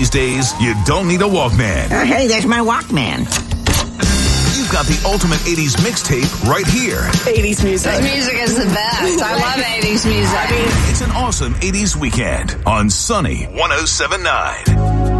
These days, you don't need a Walkman. Hey, there's my Walkman. You've got the ultimate 80s mixtape right here. 80s music. This music is the best. I love 80s music. It's an awesome 80s weekend on Sunny 107.9.